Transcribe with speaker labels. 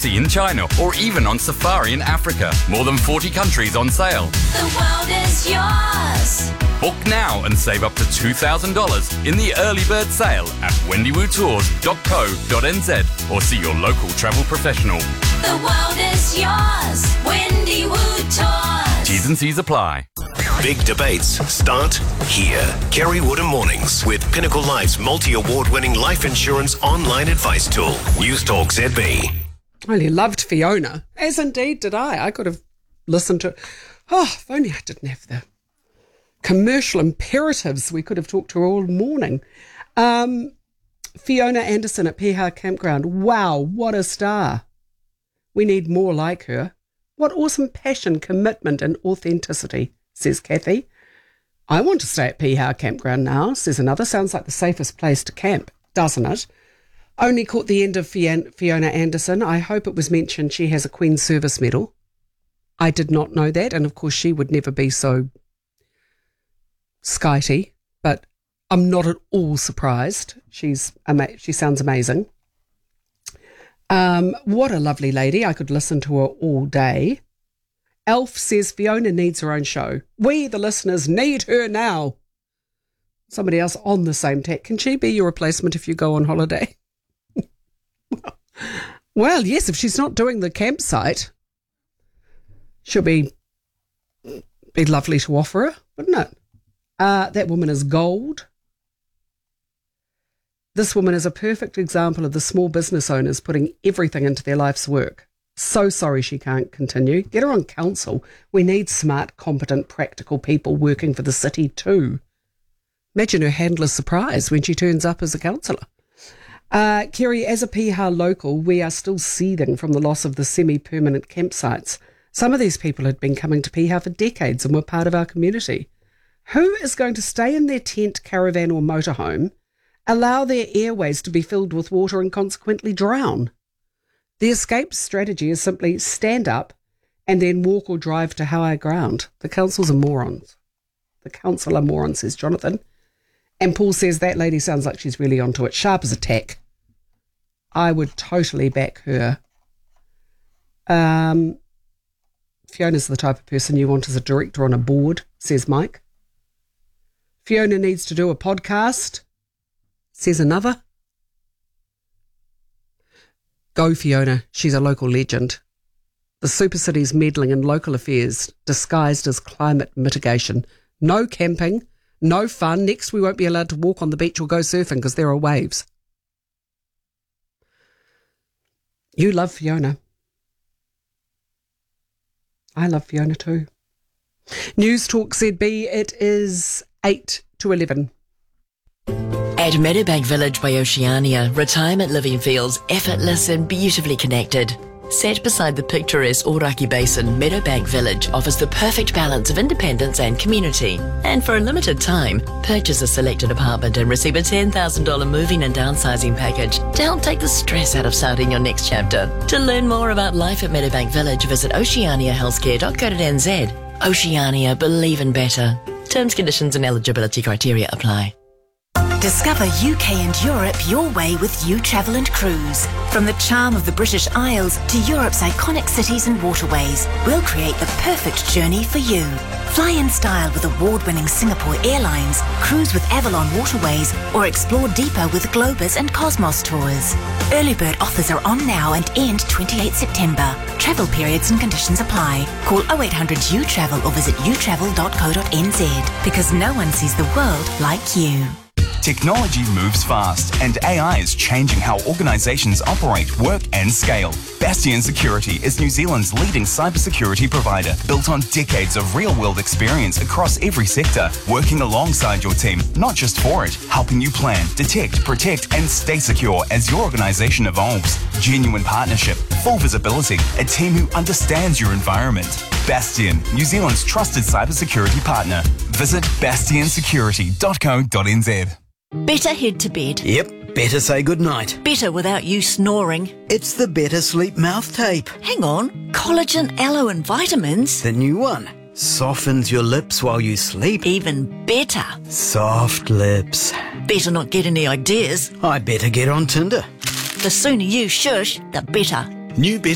Speaker 1: Sea in China, or even on safari in Africa. More than 40 countries on sale.
Speaker 2: The world is yours.
Speaker 1: Book now and save up to $2,000 in the early bird sale at wendywoodtours.co.nz or see your local travel professional.
Speaker 2: The world is yours. Wendy Wood Tours.
Speaker 1: T's and C's apply.
Speaker 3: Big debates start here. Kerry Woodham Mornings with Pinnacle Life's multi-award-winning life insurance online advice tool. News Talk ZB.
Speaker 4: I really loved Fiona, as indeed did I. I could have listened to... Oh, if only I didn't have the commercial imperatives. We could have talked to her all morning. Fiona Anderson at Piha Campground. Wow, what a star. We need more like her. What awesome passion, commitment and authenticity, says Kathy. I want to stay at Piha Campground now, says another. Sounds like the safest place to camp, doesn't it? Only caught the end of Fiona Anderson. I hope it was mentioned she has a Queen's Service Medal. I did not know that, and of course she would never be so skitey, but I'm not at all surprised. She sounds amazing. What a lovely lady. I could listen to her all day. Alf says Fiona needs her own show. We, the listeners, need her now. Somebody else on the same tack. Can she be your replacement if you go on holiday? Well, yes, if she's not doing the campsite, she'll be lovely to offer her, wouldn't it? That woman is gold. This woman is a perfect example of the small business owners putting everything into their life's work. So sorry she can't continue. Get her on council. We need smart, competent, practical people working for the city too. Imagine her handler's surprise when she turns up as a councillor. Kerry, as a Piha local, we are still seething from the loss of the semi-permanent campsites. Some of these people had been coming to Piha for decades and were part of our community. Who is going to stay in their tent, caravan or motorhome, allow their airways to be filled with water and consequently drown? The escape strategy is simply stand up and then walk or drive to higher ground. The councils are morons. The council are morons, says Jonathan. And Paul says that lady sounds like she's really onto it. Sharp as a tack. I would totally back her. Fiona's the type of person you want as a director on a board, says Mike. Fiona needs to do a podcast, says another. Go Fiona, she's a local legend. The super city's meddling in local affairs disguised as climate mitigation. No camping, no fun. Next we won't be allowed to walk on the beach or go surfing because there are waves. You love Fiona. I love Fiona too. News Talk ZB, it is 8 to 11.
Speaker 5: At Meadowbank Village by Oceania, retirement living feels effortless and beautifully connected. Set beside the picturesque Oraki Basin, Meadowbank Village offers the perfect balance of independence and community. And for a limited time, purchase a selected apartment and receive a $10,000 moving and downsizing package to help take the stress out of starting your next chapter. To learn more about life at Meadowbank Village, visit oceaniahealthcare.co.nz. Oceania, believe in better. Terms, conditions and eligibility criteria apply.
Speaker 6: Discover UK and Europe your way with You Travel and Cruise. From the charm of the British Isles to Europe's iconic cities and waterways, we'll create the perfect journey for you. Fly in style with award-winning Singapore Airlines, cruise with Avalon Waterways, or explore deeper with Globus and Cosmos Tours. Early bird offers are on now and end 28 September. Travel periods and conditions apply. Call 0800 You Travel or visit utravel.co.nz, because no one sees the world like you.
Speaker 7: Technology moves fast, and AI is changing how organisations operate, work and scale. Bastion Security is New Zealand's leading cybersecurity provider, built on decades of real-world experience across every sector, working alongside your team, not just for it, helping you plan, detect, protect and stay secure as your organisation evolves. Genuine partnership, full visibility, a team who understands your environment. Bastion, New Zealand's trusted cybersecurity partner. Visit bastionsecurity.co.nz.
Speaker 5: Better head to bed.
Speaker 8: Yep, better say goodnight.
Speaker 5: Better without you snoring.
Speaker 8: It's the Better Sleep mouth tape.
Speaker 5: Hang on, collagen, aloe and vitamins.
Speaker 8: The new one. Softens your lips while you sleep.
Speaker 5: Even better.
Speaker 8: Soft lips.
Speaker 5: Better not get any ideas.
Speaker 8: I better get on Tinder.
Speaker 5: The sooner you shush, the better.
Speaker 8: New